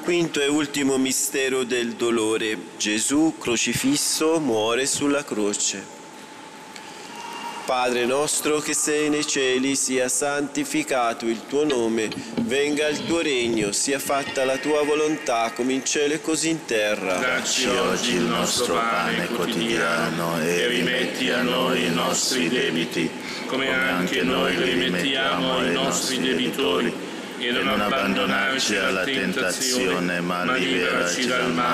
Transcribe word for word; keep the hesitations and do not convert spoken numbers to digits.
Quinto e ultimo mistero del dolore. Gesù crocifisso muore sulla croce. Padre nostro che sei nei cieli, sia santificato il tuo nome, venga il tuo regno, sia fatta la tua volontà, come in cielo e così in terra. Dacci oggi il nostro pane quotidiano e rimetti a noi i nostri debiti, come anche noi rimettiamo ai nostri debitori. E non abbandonarci alla tentazione, ma liberaci dal male.